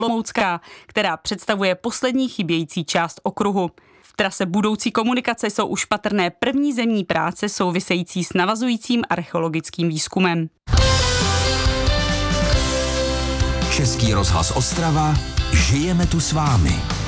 Olomoucká, která představuje poslední chybějící část okruhu. V trase budoucí komunikace jsou už patrné první zemní práce související s navazujícím archeologickým výzkumem. Český rozhlas Ostrava, žijeme tu s vámi.